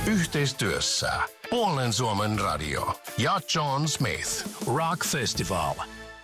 Yhteistyössä Puolen Suomen Radio ja John Smith Rock Festival.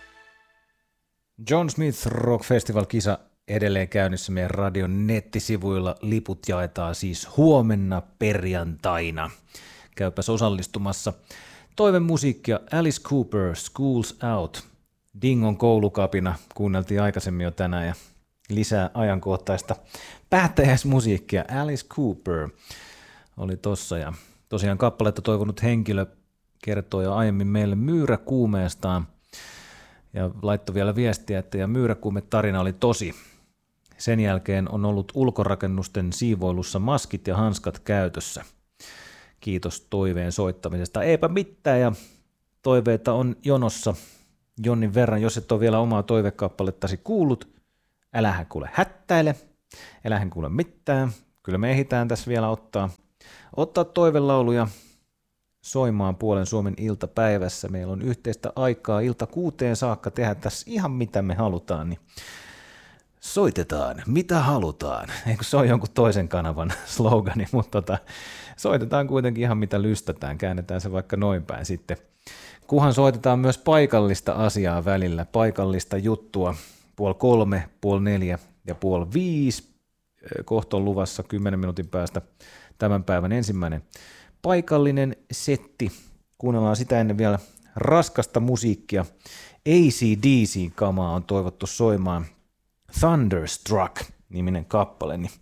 John Smith Rock Festival-kisa edelleen käynnissä meidän radion nettisivuilla. Liput jaetaan siis huomenna perjantaina. Käypäs osallistumassa. Toivemusiikkia Alice Cooper, School's Out. Dingon koulukapina kuunneltiin aikaisemmin jo tänään ja lisää ajankohtaista päättäjäismusiikkia. Alice Cooper oli tossa ja tosiaan kappaletta toivonut henkilö kertoi jo aiemmin meille myyräkuumeestaan ja laittoi vielä viestiä, että ja myyräkuume-tarina oli tosi. Sen jälkeen on ollut ulkorakennusten siivoilussa maskit ja hanskat käytössä. Kiitos toiveen soittamisesta. Eipä mitään ja toiveita on jonossa jonnin verran. Jos et ole vielä omaa toivekappalettasi kuullut, älähän kuule hättäile, älähän kuule mitään. Kyllä me ehditään tässä vielä ottaa toivelauluja soimaan Puolen Suomen iltapäivässä. Meillä on yhteistä aikaa ilta 6 saakka tehdä tässä ihan mitä me halutaan, niin soitetaan mitä halutaan. Eikö se ole jonkun toisen kanavan slogani, mutta soitetaan kuitenkin ihan mitä lystätään, käännetään se vaikka noin päin sitten. Kunhan soitetaan myös paikallista asiaa välillä, paikallista juttua, 2:30, 3:30 ja 4:30. Kohta on luvassa 10 minuutin päästä tämän päivän ensimmäinen paikallinen setti. Kuunnellaan sitä ennen vielä raskasta musiikkia. AC/DC-kamaa on toivottu soimaan. Thunderstruck-niminen kappale. Niin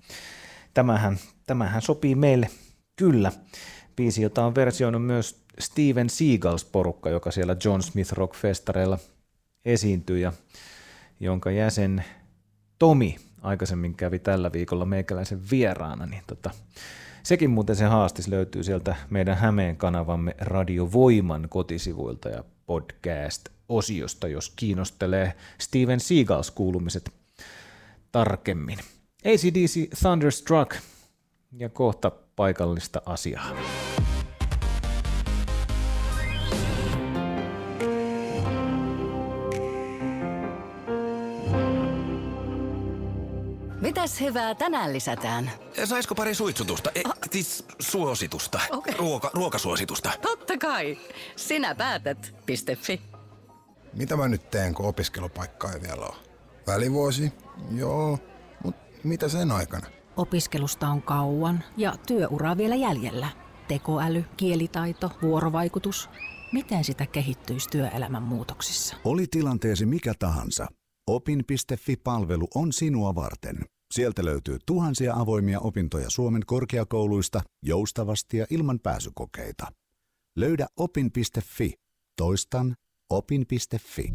tämähän sopii meille kyllä. Biisi, jota on versioinut myös Steven Seagals-porukka, joka siellä John Smith Rock-festareilla esiintyi ja jonka jäsen Tomi aikaisemmin kävi tällä viikolla meikäläisen vieraana, niin sekin muuten se haastis löytyy sieltä meidän Hämeen kanavamme Radio Voiman kotisivuilta ja podcast-osiosta, jos kiinnostelee Steven Seagals-kuulumiset tarkemmin. AC/DC Thunderstruck ja kohta paikallista asiaa. Mitäs hyvää tänään lisätään? Saisiko pari suitsutusta? Siis suositusta. Okay. Ruokasuositusta. Totta kai. Sinä päätät. .fi. Mitä mä nyt teen, kun opiskelupaikkaa ei vielä ole? Välivuosi? Joo. Mut mitä sen aikana? Opiskelusta on kauan ja työuraa vielä jäljellä. Tekoäly, kielitaito, vuorovaikutus. Miten sitä kehittyisi työelämän muutoksissa? Oli tilanteesi mikä tahansa. Opin.fi-palvelu on sinua varten. Sieltä löytyy tuhansia avoimia opintoja Suomen korkeakouluista joustavasti ja ilman pääsykokeita. Löydä opin.fi. Toistan opin.fi.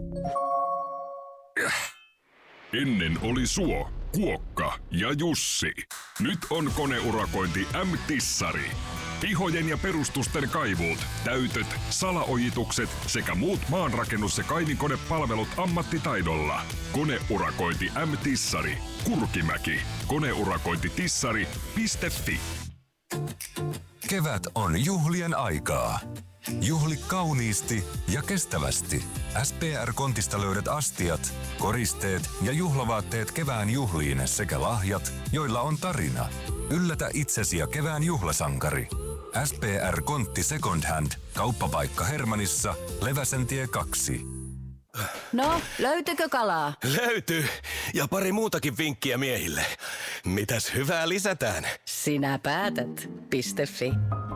Ennen oli Suo, Kuokka ja Jussi. Nyt on koneurakointi M-Tissari. Pihojen ja perustusten kaivuut, täytöt, salaojitukset sekä muut maanrakennus- ja kaivinkonepalvelut ammattitaidolla. Koneurakointi M-Tissari. Kurkimäki. Koneurakointitissari.fi. Kevät on juhlien aikaa. Juhli kauniisti ja kestävästi. SPR-kontista löydät astiat, koristeet ja juhlavaatteet kevään juhliin sekä lahjat, joilla on tarina. Yllätä itsesi ja kevään juhlasankari. SPR-kontti Second Hand. Kauppapaikka Hermannissa, Leväsentie 2. No, löytyykö kalaa? Löytyy. Ja pari muutakin vinkkiä miehille. Mitäs hyvää lisätään? Sinä päätät. .fi.